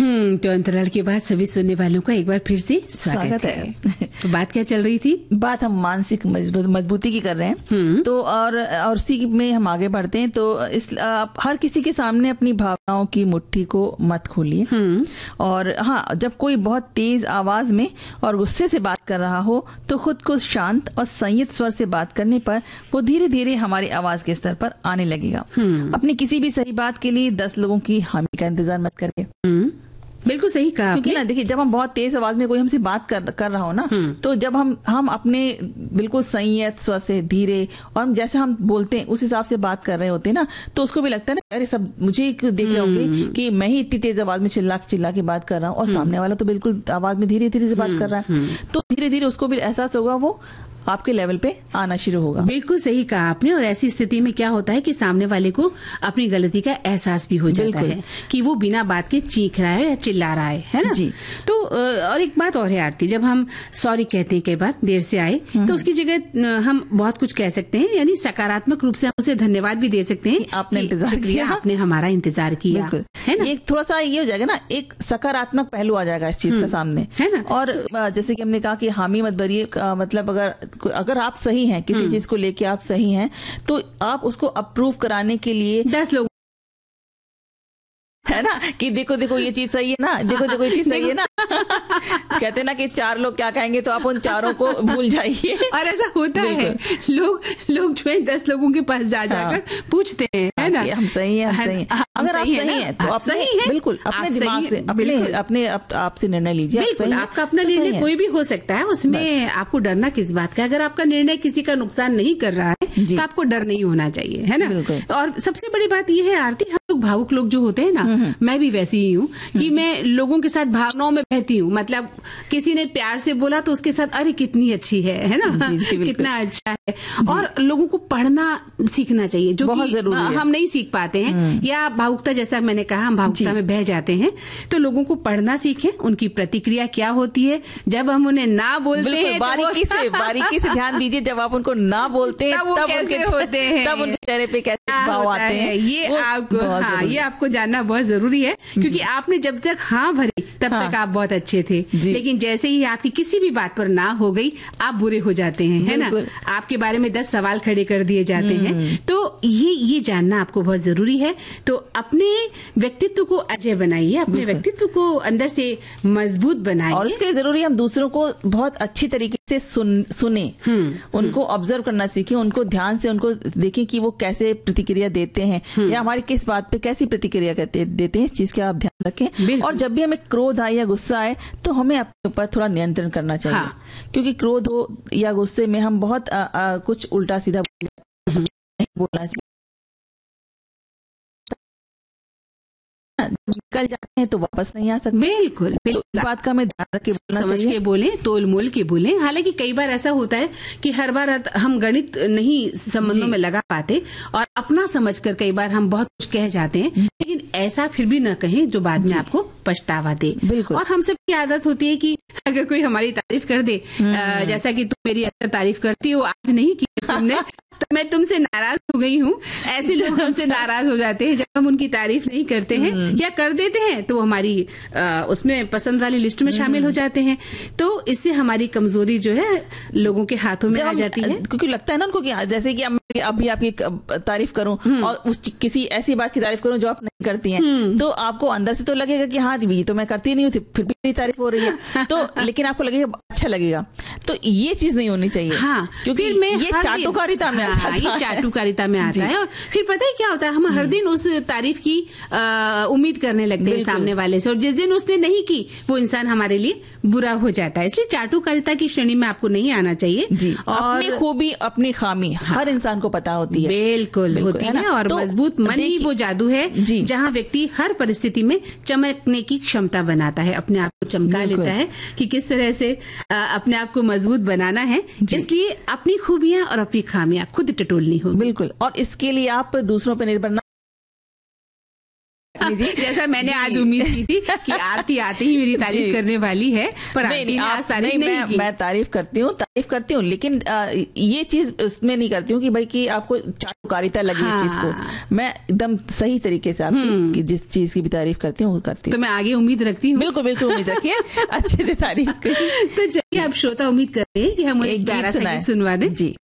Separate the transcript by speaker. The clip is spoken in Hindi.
Speaker 1: तो अंतराल के बाद सभी सुनने वालों का एक बार फिर से स्वागत है। तो बात क्या चल रही थी?
Speaker 2: बात हम मानसिक मजबूती की कर रहे हैं। तो और उसी में हम आगे बढ़ते हैं। तो हर किसी के सामने अपनी भावनाओं की मुट्ठी को मत खोलिए। और हाँ, जब कोई बहुत तेज आवाज में और गुस्से से बात कर रहा हो तो खुद को शांत और संयत स्वर से बात करने पर वो धीरे धीरे हमारी आवाज के स्तर पर आने लगेगा। अपनी किसी भी सही बात के लिए 10 लोगों की हामी का इंतजार मत करिए।
Speaker 1: बिल्कुल सही कहा।
Speaker 2: क्योंकि ना देखिए, जब हम बहुत तेज आवाज में कोई हमसे बात कर रहा हो ना, तो जब हम अपने बिल्कुल संयत स्वर से धीरे और हम जैसे हम बोलते हैं उस हिसाब से बात कर रहे होते हैं ना, तो उसको भी लगता है ना, अरे सब मुझे देख रहे होंगे कि मैं ही इतनी तेज आवाज में चिल्ला के बात कर रहा हूँ और सामने वाला तो बिल्कुल आवाज में धीरे धीरे से बात कर रहा है। तो धीरे धीरे उसको भी एहसास होगा, वो आपके लेवल पे आना शुरू होगा।
Speaker 1: बिल्कुल सही कहा आपने। और ऐसी स्थिति में क्या होता है कि सामने वाले को अपनी गलती का एहसास भी हो जाता है कि वो बिना बात के चीख रहा है या चिल्ला रहा है ना जी। तो और एक बात और है आरती, जब हम सॉरी कहते हैं कई बार देर से आए, तो उसकी जगह हम बहुत कुछ कह सकते हैं, यानी सकारात्मक रूप से हम उसे धन्यवाद भी दे सकते हैं।
Speaker 2: आपने इंतजार किया,
Speaker 1: आपने हमारा इंतजार किया, है ना।
Speaker 2: ये थोड़ा सा ये हो जाएगा ना, एक सकारात्मक पहलू आ जाएगा इस चीज का सामने, है ना। और जैसे कि हमने कहा कि हामी मत भरिए, मतलब अगर आप सही हैं, किसी चीज को लेके आप सही हैं, तो आप उसको अप्रूव कराने के लिए
Speaker 1: 10 लोग,
Speaker 2: है ना, कि देखो देखो ये चीज सही है ना, देखो देखो ये चीज सही है ना। कहते ना कि 4 लोग क्या कहेंगे, तो आप उन 4 को भूल जाइए।
Speaker 1: और ऐसा होता है, लोग जो है 10 लोगों के पास जाकर पूछते हैं, है ना,
Speaker 2: हम सही हैं, हम सही हैं। अगर आप सही हैं तो आप सही हैं, बिल्कुल अपने दिमाग से अपने आपसे निर्णय लीजिए।
Speaker 1: बिल्कुल आपका अपना निर्णय कोई भी हो सकता है, उसमें आपको डरना किस बात का। अगर आपका निर्णय किसी का नुकसान नहीं कर रहा है तो आपको डर नहीं होना चाहिए, है ना। और सबसे बड़ी बात यह है आरती, हम लोग भावुक लोग जो होते हैं ना, मैं भी वैसी ही हूँ कि मैं लोगों के साथ भावनाओं में बहती हूँ। मतलब किसी ने प्यार से बोला तो उसके साथ अरे कितनी अच्छी है ना, कितना अच्छा है। और लोगों को पढ़ना सीखना चाहिए, जो बहुत जरूरी है। हम नहीं सीख पाते हैं, या भावुकता, जैसा मैंने कहा, हम भावुकता में बह जाते हैं। तो लोगों को पढ़ना सीखें, उनकी प्रतिक्रिया क्या होती है जब हम उन्हें ना बोलते हैं।
Speaker 2: बारीकी से ध्यान दीजिए, जब आप उनको ना बोलते हैं तब उनके चेहरे पे कैसे भाव आते हैं।
Speaker 1: ये आपको जानना बहुत जरूरी है, क्योंकि आपने जब तक हाँ भरी तब तक आप बहुत अच्छे थे, लेकिन जैसे ही आपकी किसी भी बात पर ना हो गई, आप बुरे हो जाते हैं, है ना। आपके बारे में 10 सवाल खड़े कर दिए जाते हैं। तो ये जानना आपको बहुत जरूरी है। तो अपने व्यक्तित्व को अजय बनाइए, अपने व्यक्तित्व को अंदर से मजबूत बनाइए।
Speaker 2: और इसके लिए जरूरी हम दूसरों को बहुत अच्छी तरीके से सुने, उनको ऑब्जर्व करना सीखें, उनको ध्यान से उनको देखें कि वो कैसे प्रतिक्रिया देते हैं, या हमारी किस बात पे कैसी प्रतिक्रिया देते हैं। इस चीज का आप ध्यान रखें। और जब भी हमें क्रोध आए या गुस्सा आए, तो हमें अपने ऊपर थोड़ा नियंत्रण करना चाहिए। क्योंकि क्रोध हो या गुस्से में हम बहुत कुछ उल्टा सीधा बोलना चाहिए। निकल जाते हैं तो वापस नहीं आ सकते।
Speaker 1: बिल्कुल
Speaker 2: तो इस बात का हमें ध्यान रख के बोलना चाहिए,
Speaker 1: समझ के बोले, तोल मोल के बोले। हालांकि कई बार ऐसा होता है कि हर बार हम गणित नहीं संबंधों में लगा पाते, और अपना समझकर कई बार हम बहुत कुछ कह जाते हैं, लेकिन ऐसा फिर भी न कहें जो बाद में आपको पछतावा दे। और हम सबकी आदत होती है कि अगर कोई हमारी तारीफ कर दे, जैसा कि तुम मेरी अक्सर तारीफ करती हो, आज नहीं की तुमने, तो मैं तुमसे नाराज हो गई हूँ। ऐसे लोग हमसे नाराज हो जाते हैं जब हम उनकी तारीफ नहीं करते हैं, या कर देते हैं तो हमारी उसमें पसंद वाली लिस्ट में शामिल हो जाते हैं। तो इससे हमारी कमजोरी जो है लोगों के हाथों में आ जाती है।
Speaker 2: क्योंकि लगता है ना उनको कि जैसे कि अभी आपकी तारीफ करूं और किसी ऐसी बात की तारीफ करूं जो आप नहीं करती हैं, तो आपको अंदर से तो लगेगा कि हाँ जी, तो मैं करती नहीं हूँ, फिर भी मेरी तारीफ हो रही है, तो लेकिन आपको लगेगा अच्छा लगेगा। तो ये चीज नहीं होनी चाहिए, क्योंकि ये चाटुकारिता में
Speaker 1: ये चाटुकारिता में आता है। और फिर पता है क्या होता है, हम हर दिन उस तारीफ की उम्मीद करने लगते हैं सामने वाले से, और जिस दिन उसने नहीं की वो इंसान हमारे लिए बुरा हो जाता है। इसलिए चाटुकारिता की श्रेणी में आपको नहीं आना चाहिए।
Speaker 2: और अपनी खूबी अपनी खामी हर इंसान को पता होती है।
Speaker 1: बिल्कुल होती है। और तो मजबूत मन ही वो जादू है जहाँ व्यक्ति हर परिस्थिति में चमकने की क्षमता बनाता है, अपने आप को चमका लेता है कि किस तरह से अपने आप को मजबूत बनाना है। इसलिए अपनी खूबियां और अपनी खामियां खुद टटोलनी होगी।
Speaker 2: बिल्कुल। और इसके लिए आप दूसरों पर निर्भर लक्ष्मी जी।
Speaker 1: जैसा मैंने आज उम्मीद की थी कि आरती आते ही मेरी तारीफ करने वाली है, पर आरती ने आज तारीफ नहीं की।
Speaker 2: मैं तारीफ करती हूँ, लेकिन ये चीज उसमें नहीं करती हूँ कि भाई कि आपको चाटुकारिता लगे इस चीज को। मैं एकदम सही तरीके से आपकी जिस चीज की भी तारीफ करती हूँ वो करती हूँ।
Speaker 1: तो मैं आगे उम्मीद रखती हूँ।
Speaker 2: बिल्कुल बिल्कुल उम्मीद रखिए अच्छे से तारीफ करिए।
Speaker 1: तो चलिए आप श्रोता उम्मीद करते हैं कि हम एक प्यारा सा गीत सुनवा दें।
Speaker 2: जी।